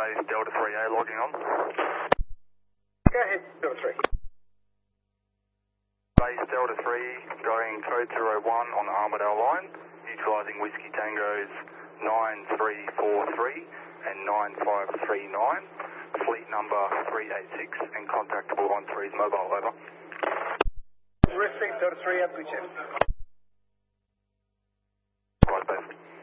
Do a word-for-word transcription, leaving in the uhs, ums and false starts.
Base Delta three A logging on. Go ahead, Delta three. Base Delta three going code zero one on the Armidale line, utilising Whiskey Tangos nine three four three and nine five three nine, fleet number three eight six and contactable on three's mobile, over. Receive Delta three, up to check. Right, base.